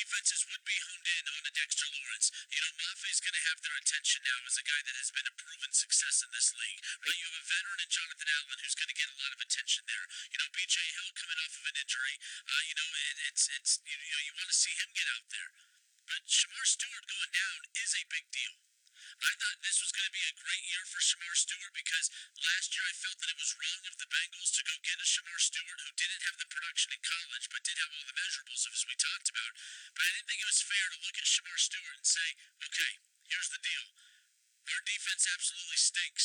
defenses would be honed in on a Dexter Lawrence. Maffei's going to have their attention now as a guy that has been a proven success in this league. Right? You have a veteran in Jonathan Allen who's going to get a lot of attention there. B.J. Hill coming off of an injury. You want to see him get out there. But Shamar Stewart going down is a big deal. I thought this was going to be a great year for Shamar Stewart because last year I felt that it was wrong of the Bengals to go get a Shamar Stewart who didn't have the production in college but did have all the measurables as we talked about. But I didn't think it was fair to look at Shamar Stewart and say, okay, here's the deal. Our defense absolutely stinks.